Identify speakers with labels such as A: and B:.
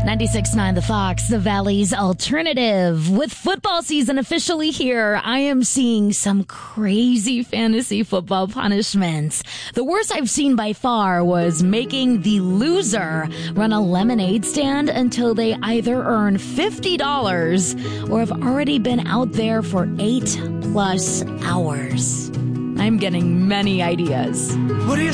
A: 96.9 The Fox, the Valley's alternative. With football season officially here, I am seeing some crazy fantasy football punishments. The worst I've seen by far was making the loser run a lemonade stand until they either earn $50 or have already been out there for 8+ hours. I'm getting many ideas.
B: What do you